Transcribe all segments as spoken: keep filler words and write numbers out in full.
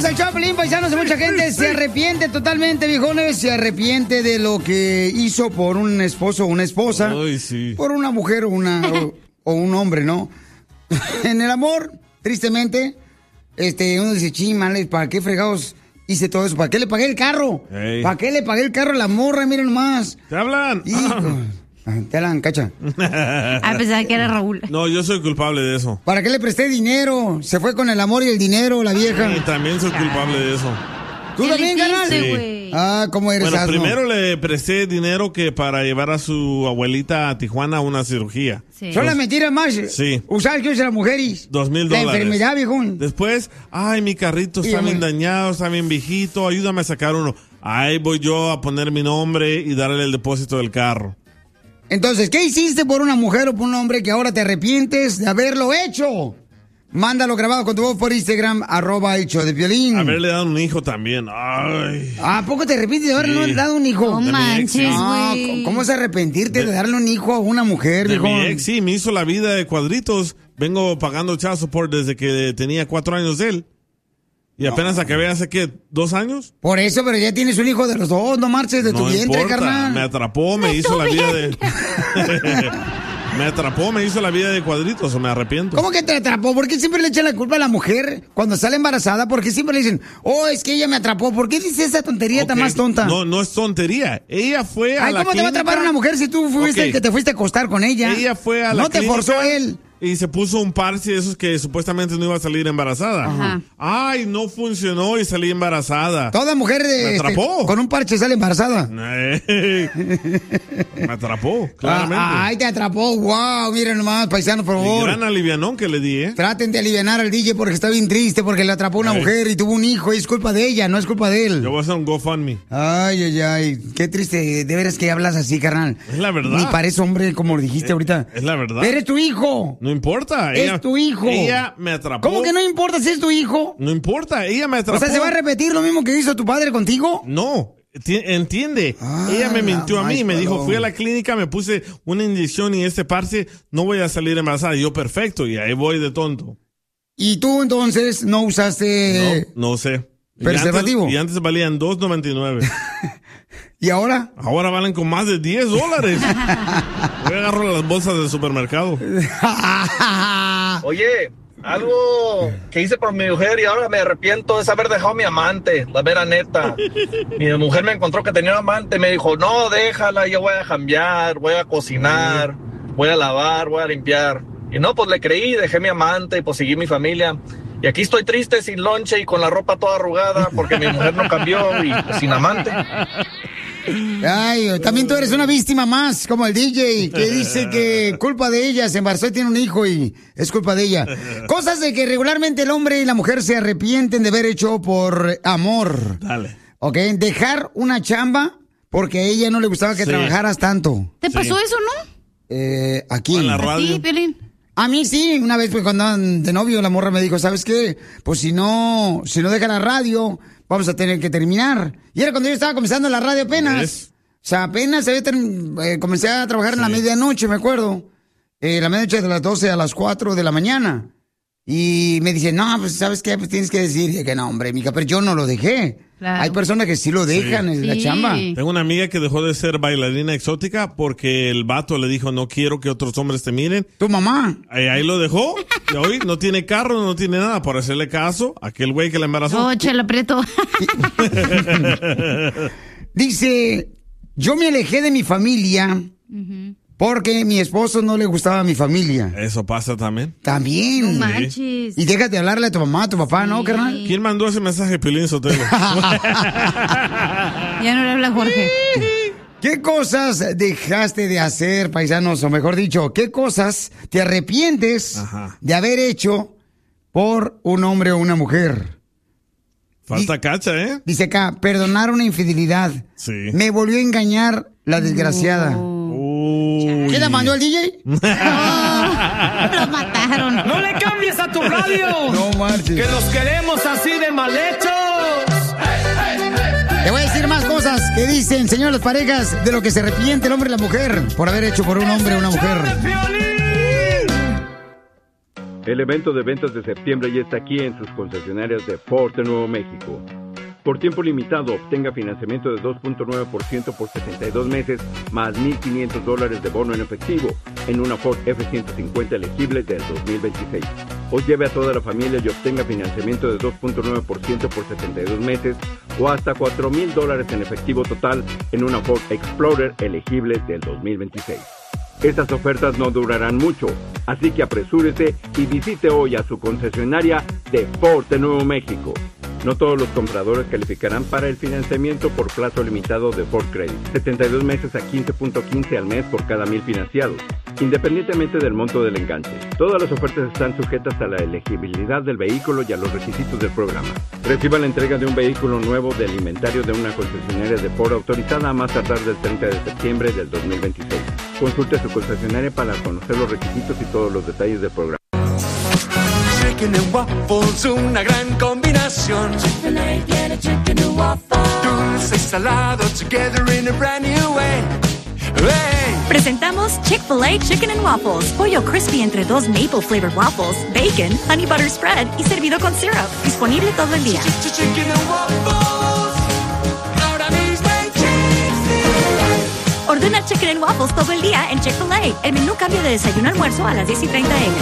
Somos el Choplin, paisanos, y mucha gente se arrepiente totalmente, viejones. Se arrepiente de lo que hizo por un esposo o una esposa. Ay, sí. Por una mujer o, una, o, o un hombre, ¿no? En el amor, tristemente, este, uno dice, chimales, ¿para qué fregados hice todo eso? ¿Para qué le pagué el carro? Hey. ¿Para qué le pagué el carro a la morra? Miren nomás. ¿Te hablan? Hijo. Te hablan, cacha. A pesar de que era Raúl. No, yo soy culpable de eso. ¿Para qué le presté dinero? Se fue con el amor y el dinero, la vieja. Y también soy culpable de eso. ¿Tú también, carnal? Sí. Ah, ¿cómo eres, Bueno, asno? primero le presté dinero que para llevar a su abuelita a Tijuana a una cirugía. Sí. Son las mentiras más. Sí. Usar que usa las mujeres. Dos mil La dólares. enfermedad, viejón. Después, ay, mi carrito Y está yo bien me- dañado, está bien viejito, ayúdame a sacar uno. Ahí voy yo a poner mi nombre y darle el depósito del carro. Entonces, ¿qué hiciste por una mujer o por un hombre que ahora te arrepientes de haberlo hecho? Mándalo grabado con tu voz por Instagram, arroba el show de Piolín. Haberle dado un hijo también. Ay. ¿A poco te arrepientes de haberle Sí. dado un hijo? No mi ex, manches, sí. No, güey. ¿cómo se arrepentirte de darle un hijo a una mujer, De viejón? mi ex, sí, me hizo la vida de cuadritos. Vengo pagando child support desde que tenía cuatro años de él. Y apenas acabé hace, ¿qué? ¿Dos años? Por eso, pero ya tienes un hijo de los dos, no marches de tu No vientre, importa, carnal. me atrapó, me hizo la vida de... me atrapó, me hizo la vida de cuadritos, o me arrepiento. ¿Cómo que te atrapó? ¿Por qué siempre le echan la culpa a la mujer cuando sale embarazada? ¿Por qué siempre le dicen, oh, es que ella me atrapó? ¿Por qué dice esa tontería tan Ok, más tonta? No, no es tontería. Ella fue a Ay, la ¿cómo te va a clínica? atrapar una mujer si tú fuiste Ok. el que te fuiste a acostar con ella? Ella fue a la No te clínica forzó él. Y se puso un parche de esos que supuestamente no iba a salir embarazada. Ajá. Ay, no funcionó y salí embarazada. Toda mujer de, Me este, atrapó. con un parche sale embarazada. Ey. Me atrapó, claramente. Ah, ay, te atrapó. Wow, miren nomás, paisanos, por El favor. gran alivianón que le di, ¿eh? Traten de alivianar al D J porque está bien triste, porque le atrapó una Ay. mujer y tuvo un hijo y es culpa de ella, no es culpa de él. Yo voy a hacer un GoFundMe. Ay, ay, ay, qué triste, de veras que hablas así, carnal. Es la verdad. Ni parece hombre como lo dijiste ahorita. Es la verdad. Eres tu hijo. No importa. Es ella- tu hijo. Ella me atrapó. ¿Cómo que no importa si es tu hijo? No importa, ella me O atrapó. sea, ¿se va a repetir lo mismo que hizo tu padre contigo? No, ti- entiende. Ah, ella me mintió a mí y me dijo, paloma. fui a la clínica, me puse una inyección y este parche, no voy a salir embarazada. Y yo, perfecto, y ahí voy de tonto. Y tú entonces no usaste... No, no sé. Y ¿Preservativo? antes- Y antes, valían dos noventa y nueve. ¿Y ahora? Ahora valen con más de diez dólares. Voy a agarrar las bolsas del supermercado. Oye, algo que hice por mi mujer y ahora me arrepiento es haber dejado a mi amante, la vera neta. Mi mujer me encontró que tenía un amante y me dijo, no, déjala, yo voy a cambiar, voy a cocinar, voy a lavar, voy a limpiar. Y no, pues le creí, dejé mi amante y pues seguí mi familia. Y aquí estoy triste, sin lonche y con la ropa toda arrugada porque mi mujer no cambió y pues, sin amante. Ay, también tú eres una víctima más, como el D J, que dice que culpa de ella, se embarazó y tiene un hijo y es culpa de ella. Cosas de que regularmente el hombre y la mujer se arrepienten de haber hecho por amor. Dale. ¿Ok? Dejar una chamba porque a ella no le gustaba que Sí. trabajaras tanto. ¿Te Sí. pasó eso, no? Eh, aquí. En la ¿A radio. ti, Piolín? A mí sí, una vez pues cuando andaban de novio la morra me dijo, ¿sabes qué? Pues si no, si no deja la radio, vamos a tener que terminar. Y era cuando yo estaba comenzando la radio apenas. ¿Ves? O sea, apenas había term- eh, comencé a trabajar en la medianoche, me acuerdo. Eh, la medianoche de las doce a las cuatro de la mañana. Y me dice, no, pues ¿sabes qué? Pues tienes que decir y que no, hombre, mica, pero yo no lo dejé. Claro. Hay personas que sí lo dejan en la Sí. chamba. Tengo una amiga que dejó de ser bailarina exótica porque el vato le dijo, no quiero que otros hombres te miren. Tu mamá. Ahí, ahí lo dejó. Y hoy no tiene carro, no tiene nada. Por hacerle caso a aquel güey que la embarazó. Oh, chela preto. Dice, yo me alejé de mi familia porque mi esposo no le gustaba a mi familia. Eso pasa también. También. No manches. Y déjate hablarle a tu mamá, a tu papá, ¿no, carnal? ¿Quién mandó ese mensaje, Piolín Sotelo? Ya no le habla Jorge. ¿Qué cosas dejaste de hacer, paisanos? O mejor dicho, ¿qué cosas te arrepientes Ajá. de haber hecho por un hombre o una mujer? Falta cacha, ¿eh? Dice acá, perdonar una infidelidad. Sí. Me volvió a engañar la desgraciada. Uy. ¿Qué la mandó el D J? Lo mataron. ¡No le cambies a tu radio! No marches. ¡Que los queremos así de mal hechos! Te voy a decir más cosas que dicen, señor, las parejas, de lo que se arrepiente el hombre y la mujer por haber hecho por un hombre o una mujer. El evento de ventas de septiembre ya está aquí en sus concesionarias de Ford de Nuevo México. Por tiempo limitado, obtenga financiamiento de dos punto nueve por ciento por setenta y dos meses, más mil quinientos dólares de bono en efectivo, en una Ford F ciento cincuenta elegible del dos mil veintiséis. O lleve a toda la familia y obtenga financiamiento de dos punto nueve por ciento por setenta y dos meses, o hasta cuatro mil dólares en efectivo total, en una Ford Explorer elegible del dos mil veintiséis. Estas ofertas no durarán mucho, así que apresúrese y visite hoy a su concesionaria de Ford de Nuevo México. No todos los compradores calificarán para el financiamiento por plazo limitado de Ford Credit. setenta y dos meses a quince punto quince al mes por cada mil financiados, independientemente del monto del enganche. Todas las ofertas están sujetas a la elegibilidad del vehículo y a los requisitos del programa. Reciba la entrega de un vehículo nuevo del inventario de una concesionaria de Ford autorizada a más tardar del treinta de septiembre del dos mil veintiséis. Consulte a su concesionaria para conocer los requisitos y todos los detalles del programa. Chicken and waffles, una gran combinación. Chick-fil-A tiene chicken and waffles. Dulce y salado together in a brand new way. Hey. Presentamos Chick-fil-A Chicken and Waffles. Pollo crispy entre dos maple flavored waffles, bacon, honey butter spread y servido con syrup. Disponible todo el día. Chicken and waffles. Ahora mismo en Chick-fil-A. Ordena Chicken and Waffles todo el día en Chick-fil-A. El menú cambia de desayuno a almuerzo a las diez y treinta eme.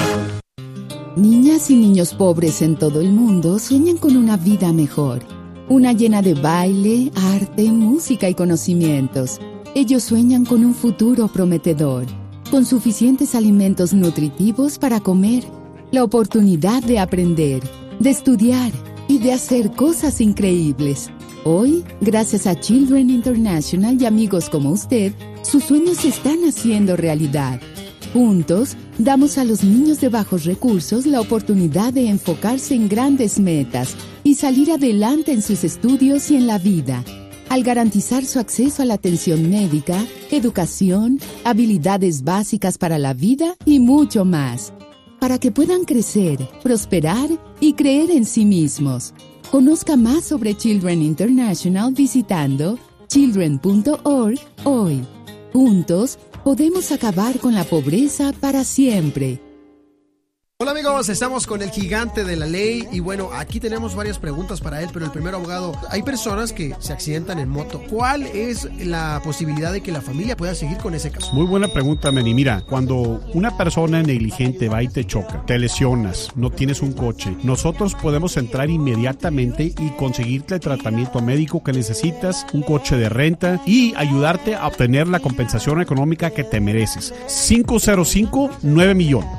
Niñas y niños pobres en todo el mundo sueñan con una vida mejor. Una llena de baile, arte, música y conocimientos. Ellos sueñan con un futuro prometedor, con suficientes alimentos nutritivos para comer, la oportunidad de aprender, de estudiar y de hacer cosas increíbles. Hoy, gracias a Children International y amigos como usted, sus sueños se están haciendo realidad. Juntos, damos a los niños de bajos recursos la oportunidad de enfocarse en grandes metas y salir adelante en sus estudios y en la vida, al garantizar su acceso a la atención médica, educación, habilidades básicas para la vida y mucho más, para que puedan crecer, prosperar y creer en sí mismos. Conozca más sobre Children International visitando children punto org hoy. Juntos, podemos acabar con la pobreza para siempre. Hola amigos, estamos con el gigante de la ley y bueno, aquí tenemos varias preguntas para él, pero el primero, abogado, hay personas que se accidentan en moto. ¿Cuál es la posibilidad de que la familia pueda seguir con ese caso? Muy buena pregunta, Manny. Mira, cuando una persona negligente va y te choca, te lesionas, no tienes un coche, nosotros podemos entrar inmediatamente y conseguirte el tratamiento médico que necesitas, un coche de renta y ayudarte a obtener la compensación económica que te mereces. cinco cero cinco nueve millones.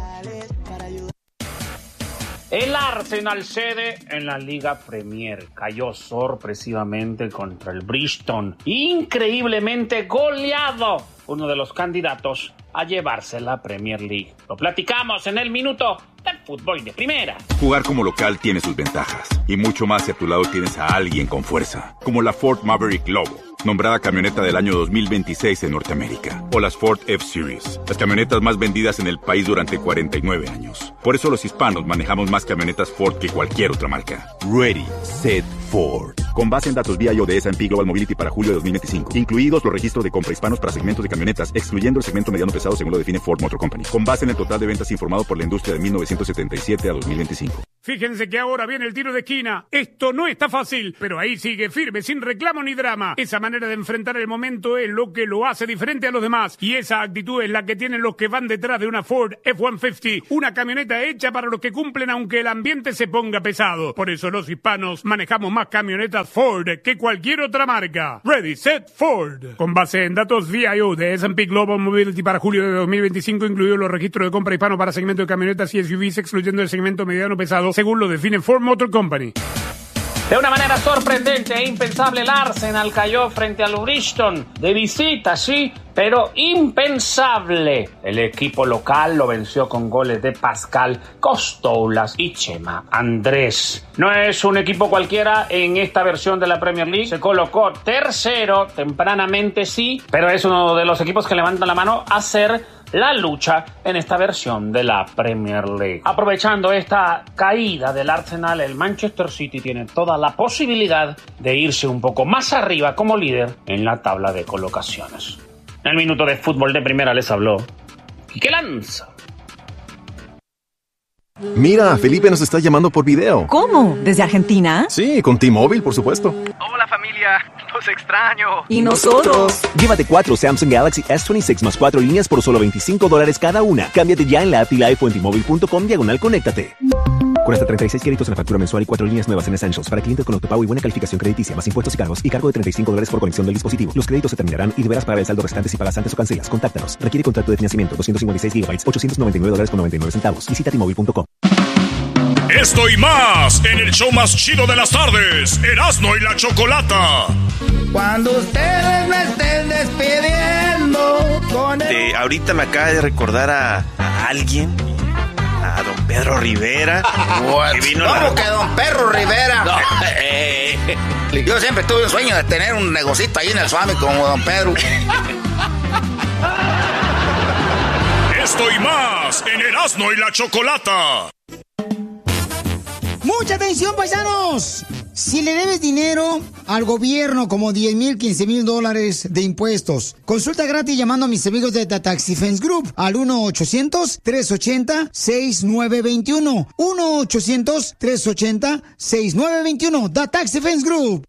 El Arsenal cede en la Liga Premier. Cayó sorpresivamente contra el Bristol. Increíblemente goleado. Uno de los candidatos a llevarse la Premier League. Lo platicamos en el minuto del fútbol de primera. Jugar como local tiene sus ventajas. Y mucho más si a tu lado tienes a alguien con fuerza. Como la Ford Maverick Lobo, nombrada camioneta del año dos mil veintiséis en Norteamérica. O las Ford F-Series, las camionetas más vendidas en el país durante cuarenta y nueve años. Por eso los hispanos manejamos más camionetas Ford que cualquier otra marca. Ready, Set, Ford. Con base en datos V I O de S and P Global Mobility para julio de dos mil veinticinco. Incluidos los registros de compra hispanos para segmentos de camionetas, excluyendo el segmento mediano pesado según lo define Ford Motor Company. Con base en el total de ventas informado por la industria de mil novecientos setenta y siete a dos mil veinticinco. Fíjense que ahora viene el tiro de esquina. Esto no está fácil, pero ahí sigue firme, sin reclamo ni drama. Esa manera de enfrentar el momento es lo que lo hace diferente a los demás. Y esa actitud es la que tienen los que van detrás de una Ford F ciento cincuenta, una camioneta hecha para los que cumplen aunque el ambiente se ponga pesado. Por eso los hispanos manejamos más camionetas Ford que cualquier otra marca. Ready, Set, Ford. Con base en datos V I O de S and P Global Mobility para julio de dos mil veinticinco, incluidos los registros de compra hispano para segmento de camionetas y S U Vs, excluyendo el segmento mediano pesado, según lo define Ford Motor Company. De una manera sorprendente e impensable, el Arsenal cayó frente al Bristol. De visita, sí, pero impensable. El equipo local lo venció con goles de Pascal Costoulas y Chema Andrés. No es un equipo cualquiera en esta versión de la Premier League. Se colocó tercero tempranamente, sí, pero es uno de los equipos que levantan la mano a ser la lucha en esta versión de la Premier League. Aprovechando esta caída del Arsenal, el Manchester City tiene toda la posibilidad de irse un poco más arriba como líder en la tabla de colocaciones. En el minuto de fútbol de primera les habló Quique Lanza. Mira, Felipe nos está llamando por video. ¿Cómo? ¿Desde Argentina? Sí, con T-Mobile, por supuesto. Hola familia, los extraño. ¿Y nosotros? Llévate cuatro Samsung Galaxy S veintiséis más cuatro líneas por solo veinticinco dólares cada una. Cámbiate ya en la app y la iPhone T-Mobile punto com diagonal conéctate. Con hasta treinta y seis créditos en la factura mensual y cuatro líneas nuevas en Essentials para clientes con autopago y buena calificación crediticia, más impuestos y cargos, y cargo de treinta y cinco dólares por conexión del dispositivo. Los créditos se terminarán y deberás pagar el saldo restante si pagas antes o cancelas. Contáctanos. Requiere contrato de financiamiento. doscientos cincuenta y seis gigabytes, ochocientos noventa y nueve dólares con noventa y nueve centavos. Visita T Mobile punto com. Esto y más en el show más chido de las tardes, Erasmo y la Chocolata. Cuando ustedes me estén despidiendo con el... De, ahorita me acaba de recordar a, a alguien, a don Pedro Rivera. Que vino ¿Cómo la... que don Pedro Rivera? No, eh, yo siempre tuve un sueño de tener un negocito ahí en el Suami como don Pedro. Esto y más en Erasmo y la Chocolata. ¡Mucha atención, paisanos! Si le debes dinero al gobierno, como diez mil, quince mil dólares de impuestos, consulta gratis llamando a mis amigos de The Tax Defense Group al uno ochocientos, tres ochenta, sesenta y nueve veintiuno. uno ochocientos, tres ochenta, sesenta y nueve veintiuno. The Tax Defense Group.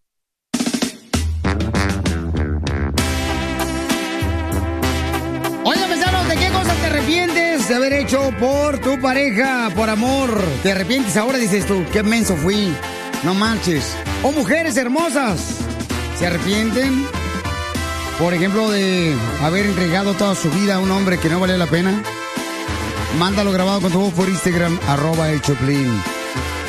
Oye, paisanos, ¿de qué cosas te arrepientes de haber hecho por tu pareja, por amor? ¿Te arrepientes ahora? Dices tú, qué menso fui. No manches. O mujeres hermosas, ¿se arrepienten? Por ejemplo, de haber entregado toda su vida a un hombre que no vale la pena. Mándalo grabado con tu voz por Instagram, arroba el Choplin.